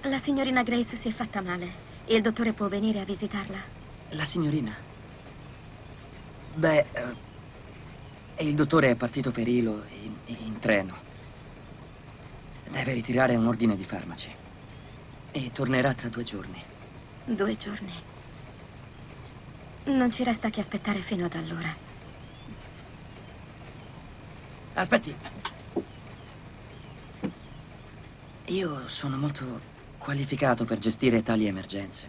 La signorina Grace si è fatta male. Il dottore può venire a visitarla? La signorina? Beh, il dottore è partito per Hilo in treno. Deve ritirare un ordine di farmaci. E tornerà tra 2 giorni. 2 giorni. Non ci resta che aspettare fino ad allora. Aspetti. Io sono molto qualificato per gestire tali emergenze.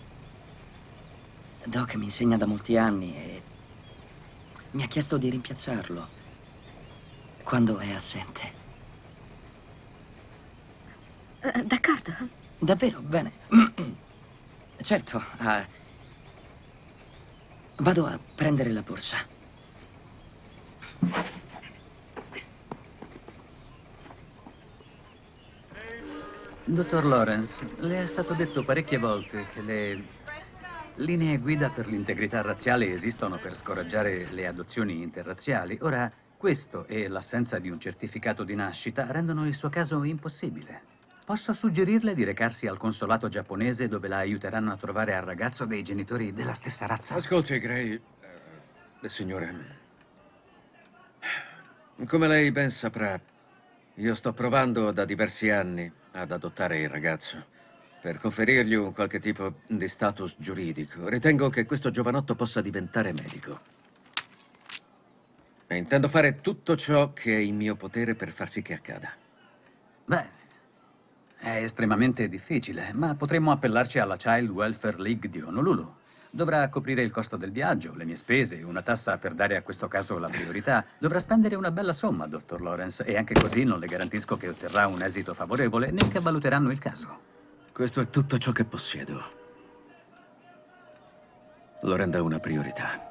Doc mi insegna da molti anni e mi ha chiesto di rimpiazzarlo quando è assente. D'accordo. Davvero? Bene. Certo. Vado a prendere la borsa. Dottor Lawrence, le è stato detto parecchie volte che le linee guida per l'integrità razziale esistono per scoraggiare le adozioni interrazziali. Ora, questo e l'assenza di un certificato di nascita rendono il suo caso impossibile. Posso suggerirle di recarsi al consolato giapponese dove la aiuteranno a trovare al ragazzo dei genitori della stessa razza? Ascolti, Gray, signore, come lei ben saprà, io sto provando da diversi anni ad adottare il ragazzo per conferirgli un qualche tipo di status giuridico. Ritengo che questo giovanotto possa diventare medico. E intendo fare tutto ciò che è in mio potere per far sì che accada. Beh, è estremamente difficile, ma potremmo appellarci alla Child Welfare League di Honolulu. Dovrà coprire il costo del viaggio, le mie spese, una tassa per dare a questo caso la priorità. Dovrà spendere una bella somma, dottor Lawrence, e anche così non le garantisco che otterrà un esito favorevole né che valuteranno il caso. Questo è tutto ciò che possiedo. Lo renda una priorità.